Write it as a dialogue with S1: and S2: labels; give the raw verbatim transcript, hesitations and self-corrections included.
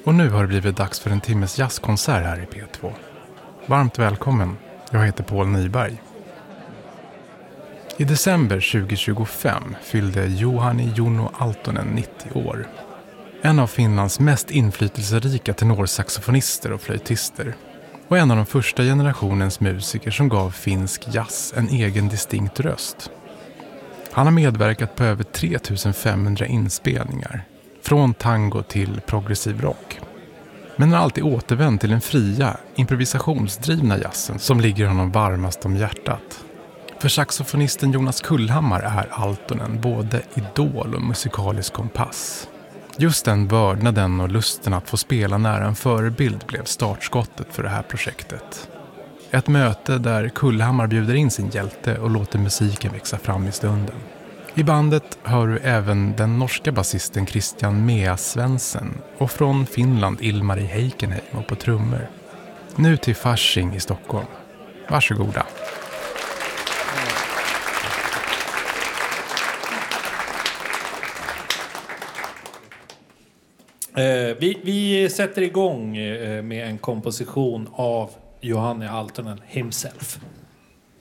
S1: Och nu har det blivit dags för en timmes jazzkonsert här i P två. Varmt välkommen, jag heter Paul Nyberg. I december tjugohundratjugofem fyllde Juhani Juno Aaltonen nittio år. En av Finlands mest inflytelserika tenorsaxofonister och flöjtister. Och en av de första generationens musiker som gav finsk jazz en egen distinkt röst. Han har medverkat på över tre tusen femhundra inspelningar. Från tango till progressiv rock. Men har alltid återvänt till den fria, improvisationsdrivna jazzen som ligger honom varmast om hjärtat. För saxofonisten Jonas Kullhammar är Aaltonen både idol och musikalisk kompass. Just den vördnaden och lusten att få spela nära en förebild blev startskottet för det här projektet. Ett möte där Kullhammar bjuder in sin hjälte och låter musiken växa fram i stunden. I bandet hör du även den norska basisten Christian Mea Svensson och från Finland Ilmari Heikenheim och på trummor. Nu till Fasching i Stockholm. Varsågoda.
S2: Eh, vi, vi sätter igång eh, med en komposition av Juhani Aaltonen himself.